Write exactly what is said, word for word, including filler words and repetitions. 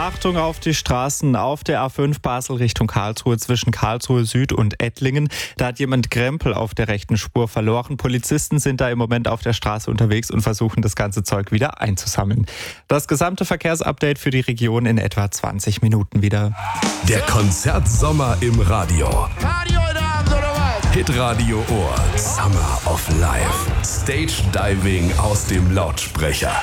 Achtung auf die Straßen auf der A fünf Basel Richtung Karlsruhe zwischen Karlsruhe Süd und Ettlingen. Da hat jemand Krempel auf der rechten Spur verloren. Polizisten sind da im Moment auf der Straße unterwegs und versuchen, das ganze Zeug wieder einzusammeln. Das gesamte Verkehrsupdate für die Region in etwa zwanzig Minuten wieder. Der Konzertsommer im Radio. Radio in der Hand, oder was? Hitradio Ohr. Summer of Life. Stage Diving aus dem Lautsprecher.